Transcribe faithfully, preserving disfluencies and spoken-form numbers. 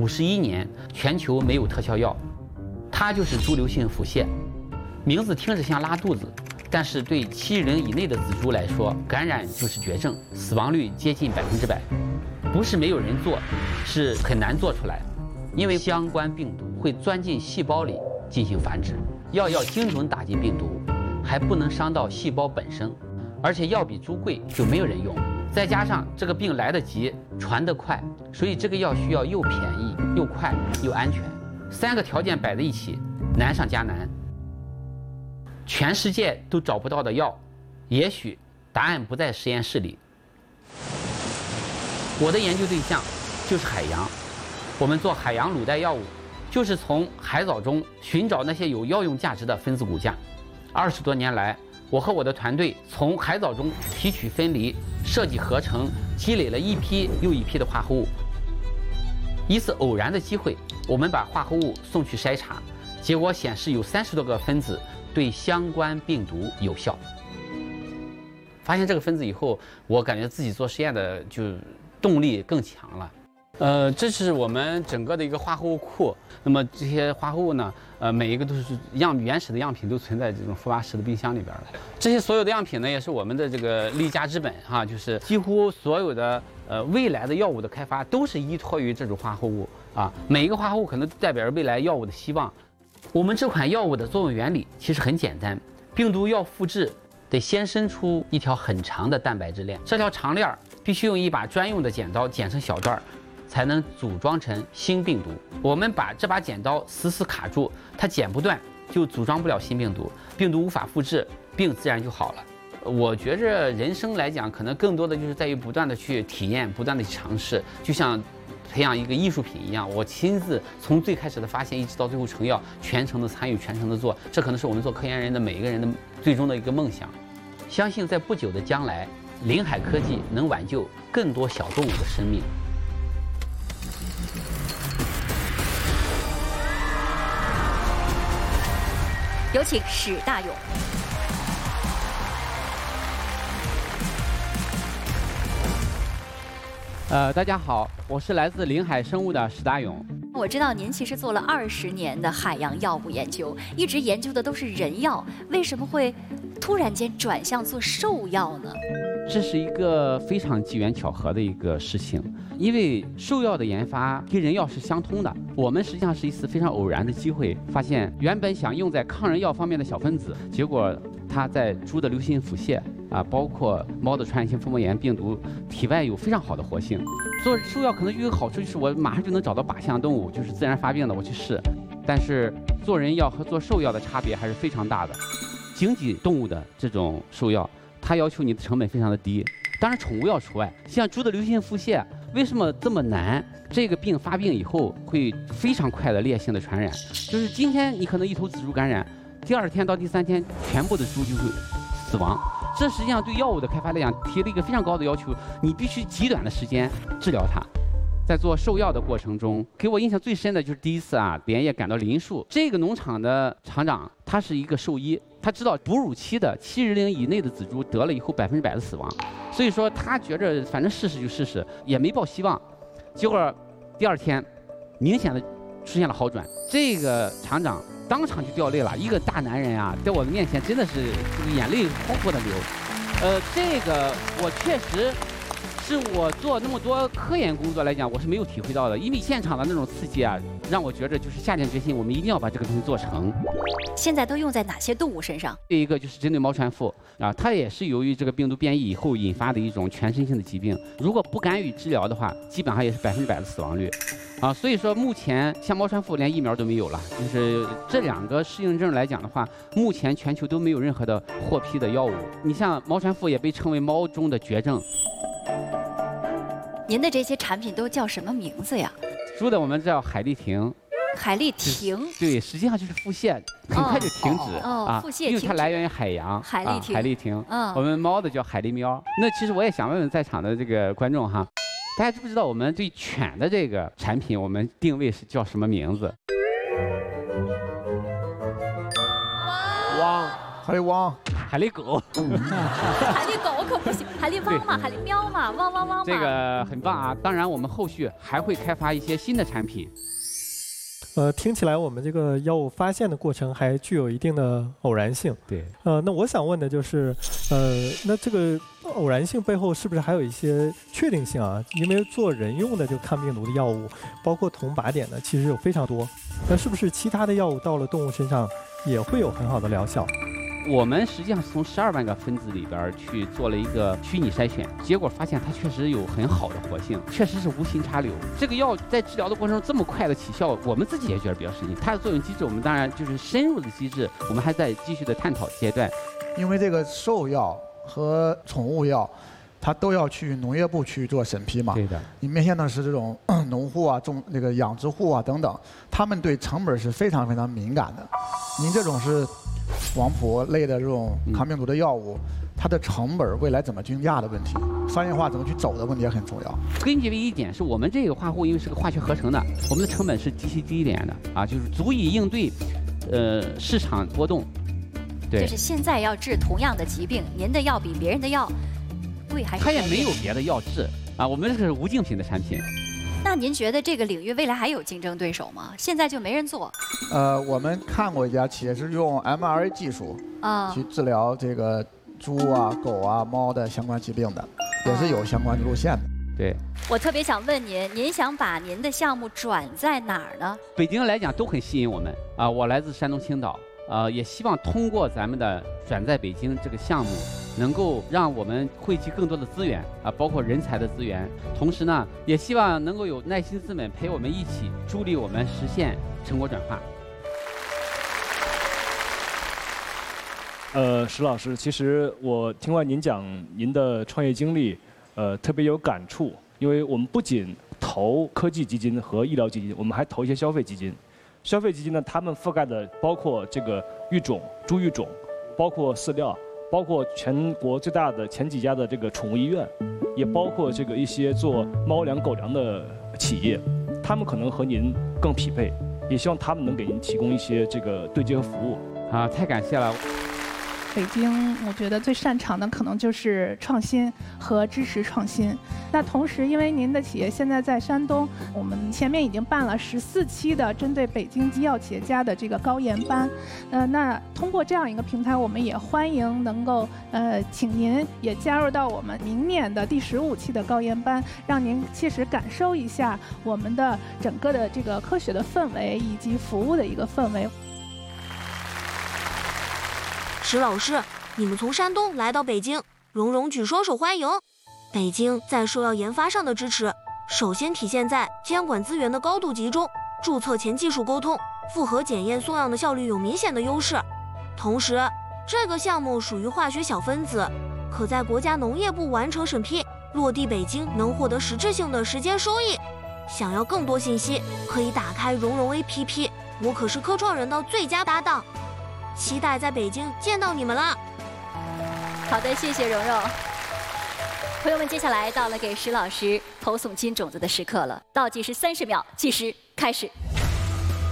五十一年全球没有特效药，它就是猪瘤性腹泻。名字听着像拉肚子，但是对七日龄以内的仔猪来说，感染就是绝症，死亡率接近百分之百。不是没有人做，是很难做出来，因为相关病毒会钻进细胞里进行繁殖。药要精准打击病毒，还不能伤到细胞本身，而且药比猪贵，就没有人用。再加上这个病来得急，传得快，所以这个药需要又便宜、又快、又安全，三个条件摆在一起，难上加难。全世界都找不到的药，也许答案不在实验室里。我的研究对象就是海洋，我们做海洋卤代药物，就是从海藻中寻找那些有药用价值的分子骨架。二十多年来，我和我的团队从海藻中提取分离、设计合成，积累了一批又一批的化合物。一次偶然的机会，我们把化合物送去筛查，结果显示有三十多个分子对相关病毒有效。发现这个分子以后，我感觉自己做实验的就动力更强了。呃，这是我们整个的一个化合物库。那么这些化合物呢，呃，每一个都是样原始的样品，都存在这种负八十的冰箱里边了。这些所有的样品呢，也是我们的这个立家之本哈、啊，就是几乎所有的呃未来的药物的开发都是依托于这种化合物啊。每一个化合物可能代表着未来药物的希望。我们这款药物的作用原理其实很简单，病毒要复制，得先生出一条很长的蛋白质链，这条长链必须用一把专用的剪刀剪成小段，才能组装成新病毒。我们把这把剪刀死死卡住，它剪不断，就组装不了新病毒，病毒无法复制，病自然就好了。我觉着人生来讲，可能更多的就是在于不断的去体验，不断的去尝试，就像培养一个艺术品一样，我亲自从最开始的发现一直到最后成药，全程的参与，全程的做，这可能是我们做科研人的每一个人的最终的一个梦想。相信在不久的将来，临海科技能挽救更多小动物的生命。 有请史大勇。 呃，大家好，我是来自临海生物的史大勇。 我知道您其实做了二十年的海洋药物研究，一直研究的都是人药，为什么会突然间转向做兽药呢？ 这是一个非常机缘巧合的一个事情，因为兽药的研发跟人药是相通的。我们实际上是一次非常偶然的机会，发现原本想用在抗人药方面的小分子，结果它在猪的瘤性腹泻啊，包括猫的传染性腹膜炎病毒体外有非常好的活性。做兽药可能有一个好处，就是我马上就能找到靶向动物，就是自然发病的，我去试。但是做人药和做兽药的差别还是非常大的。经济动物的这种兽药，它要求你的成本非常的低，当然宠物药除外。像猪的瘤性腹泻为什么这么难？这个病发病以后会非常快的烈性的传染，就是今天你可能一头仔猪感染，第二天到第三天全部的猪就会死亡。这实际上对药物的开发来讲提了一个非常高的要求，你必须极短的时间治疗它。在做兽药的过程中，给我印象最深的就是第一次啊，连夜赶到林树这个农场的厂长，他是一个兽医，他知道哺乳期的七日龄以内的仔猪得了以后百分之百的死亡，所以说他觉着反正试试就试试，也没抱希望。结果第二天明显的出现了好转，这个厂长当场就掉泪了，一个大男人啊，在我的面前真的是这个眼泪哗哗的流。呃，这个我确实是我做那么多科研工作来讲，我是没有体会到的，因为现场的那种刺激啊，让我觉着就是下定决心，我们一定要把这个东西做成。 现在都用在哪些动物身上？ 第一个就是针对猫传腹啊，它也是由于这个病毒变异以后引发的一种全身性的疾病，如果不干预治疗的话，基本上也是百分之百的死亡率。啊，所以说目前像猫传腹连疫苗都没有了，就是这两个适应症来讲的话，目前全球都没有任何的获批的药物。你像猫传腹也被称为猫中的绝症。 您的这些产品都叫什么名字呀？ 猪的我们叫海力婷。 海力婷， 对，实际上就是腹泻，很快就停止、 哦、 啊， 腹泻因为它来源于海洋。 海力婷， 啊、海力婷。 嗯， 我们猫的叫海力喵。那其实我也想问问在场的这个观众哈，大家知不知道我们对犬的这个产品，我们定位是叫什么名字？ 汪，海力汪。 海狸狗。 海狸狗可不行，海狸汪嘛，海狸喵嘛，汪汪汪嘛。 这个很棒啊！当然，我们后续还会开发一些新的产品。 呃，听起来我们这个药物发现的过程还具有一定的偶然性。 对。 呃，那我想问的就是，呃，那这个偶然性背后是不是还有一些确定性啊？因为做人用的这个抗病毒的药物，包括同靶点的，其实有非常多。那是不是其他的药物到了动物身上也会有很好的疗效？ 我们实际上是从十二万个分子里边去做了一个虚拟筛选，结果发现它确实有很好的活性，确实是无心插柳。这个药在治疗的过程中这么快的起效，我们自己也觉得比较神奇。它的作用机制，我们当然就是深入的机制，我们还在继续的探讨阶段。 因为这个兽药和宠物药，它都要去农业部去做审批嘛。 对的。 你面向的是这种农户啊、种那个养殖户啊等等，他们对成本是非常非常敏感的。您这种是王婆类的这种抗病毒的药物，它的成本未来怎么均价的问题，商业化怎么去走的问题也很重要。 根据一点是我们这个化合物因为是个化学合成的，我们的成本是极其低廉的啊，就是足以应对呃市场波动。对。 就是现在要治同样的疾病，您的药比别人的药贵还是？ 它也没有别的药治啊，我们这个是无竞品的产品。 那您觉得这个领域未来还有竞争对手吗？现在就没人做。 呃，我们看过一家企业是用 M R A 技术啊去治疗这个猪啊、狗啊、猫的相关疾病的，也是有相关的路线的。 对。 我特别想问您，您想把您的项目转在哪儿呢？ 北京来讲都很吸引我们啊，我来自山东青岛。呃，也希望通过咱们的转在北京这个项目，能够让我们汇集更多的资源啊，包括人才的资源。同时呢，也希望能够有耐心资本陪我们一起助力我们实现成果转化。 呃，石老师，其实我听完您讲您的创业经历，呃，特别有感触，因为我们不仅投科技基金和医疗基金，我们还投一些消费基金。消费基金呢，他们覆盖的包括这个育种、猪育种，包括饲料，包括全国最大的前几家的这个宠物医院，也包括这个一些做猫粮、狗粮的企业，他们可能和您更匹配，也希望他们能给您提供一些这个对接和服务。 啊，太感谢了。 北京，我觉得最擅长的可能就是创新和支持创新。那同时，因为您的企业现在在山东，我们前面已经办了十四期的针对北京医药企业家的这个高研班。呃，那通过这样一个平台，我们也欢迎能够呃，请您也加入到我们明年的第十五期的高研班，让您切实感受一下我们的整个的这个科学的氛围以及服务的一个氛围。 石老师，你们从山东来到北京，荣荣举双手欢迎。北京在兽药研发上的支持，首先体现在监管资源的高度集中，注册前技术沟通、复核检验送样的效率有明显的优势。同时，这个项目属于化学小分子，可在国家农业部完成审批，落地北京能获得实质性的时间收益。想要更多信息，可以打开荣荣 A P P， 我可是科创人的最佳搭档。期待在北京见到你们了。 好的，谢谢蓉蓉。朋友们，接下来到了给石老师投送金种子的时刻了，倒计时三十秒，计时开始。